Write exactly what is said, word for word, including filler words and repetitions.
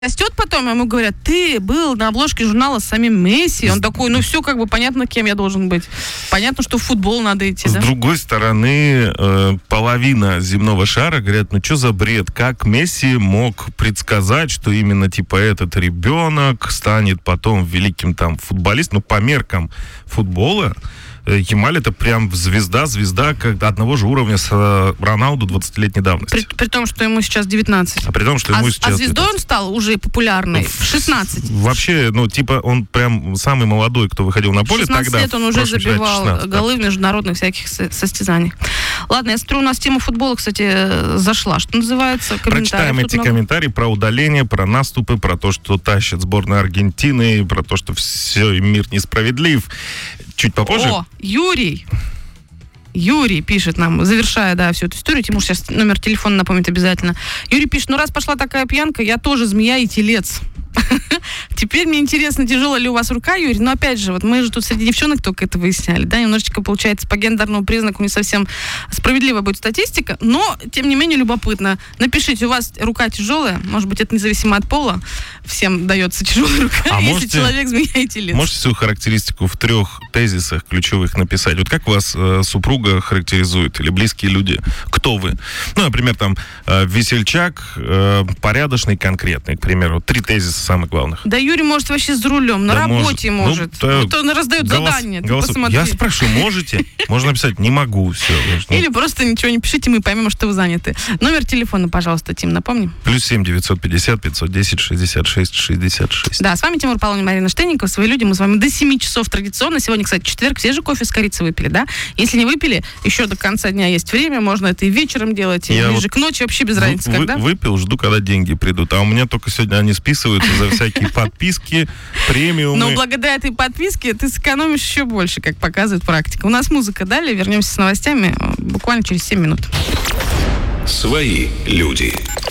Растет потом, ему говорят, ты был на обложке журнала с самим Месси. Он такой, ну все, как бы понятно, кем я должен быть. Понятно, что в футбол надо идти, С да? другой стороны, э, половина земного шара говорят, ну что за бред? Как Месси мог предсказать, что именно типа этот ребенок станет потом великим там футболистом? Ну, по меркам футбола, Ямаль это прям звезда-звезда как одного же уровня с э, Роналду двадцатилетней давности. При, при том, что ему сейчас девятнадцать. А при том, что ему а, сейчас... а звездой он стал уже популярной в шестнадцать. Вообще, ну, типа, он прям самый молодой, кто выходил на поле тогда. В шестнадцать лет он уже забивал шестнадцать, голы да. в международных всяких со- состязаниях. Ладно, я смотрю, у нас тема футбола, кстати, зашла. Что называется? Прочитаем эти много... комментарии про удаление, про наступы, про то, что тащит сборную Аргентины, про то, что все, мир несправедлив. Чуть попозже. О, Юрий. Юрий пишет нам, завершая, да, всю эту историю. Тимур сейчас номер телефона напомнит обязательно. Юрий пишет, ну раз пошла такая пьянка, я тоже змея и телец. Теперь мне интересно, тяжелая ли у вас рука, Юрий. Но опять же, вот мы же тут среди девчонок только это выясняли, да, немножечко, получается, по гендерному признаку не совсем справедливая будет статистика, но, тем не менее, любопытно. Напишите, у вас рука тяжелая, может быть, это независимо от пола, всем дается тяжелая рука, а если можете, человек змея и телец. Можете свою характеристику в трех тезисах ключевых написать? Вот как вас э, супруга характеризует или близкие люди? Кто вы? Ну, например, там, э, весельчак, э, порядочный, конкретный, к примеру. Три тезиса самых главных. Да Юрий может вообще с рулем, на да работе может. может. Ну, вот он раздает голос, задания. голос... Я спрошу, можете? Можно написать, не могу, все. Или просто ничего не пишите, мы поймем, что вы заняты. Номер телефона, пожалуйста, Тим, напомни. Плюс семь девятьсот пятьдесят пятьсот десять шестьдесят шесть шестьдесят шесть. Да, с вами Тимур Павловна, Марина Штейникова, свои люди. Мы с вами до семи часов традиционно. Сегодня, кстати, четверг, все же кофе с корицей выпили, да? Если не выпили, еще до конца дня есть время, можно это и вечером делать, и Я ближе вот к ночи, вообще без разницы, вы, когда. Выпил, жду, когда деньги придут. А у меня только сегодня они списываются за всякие подписки, премиумы. Но благодаря этой подписке ты сэкономишь еще больше, как показывает практика. У нас музыка, далее вернемся с новостями буквально через семь минут. Свои люди.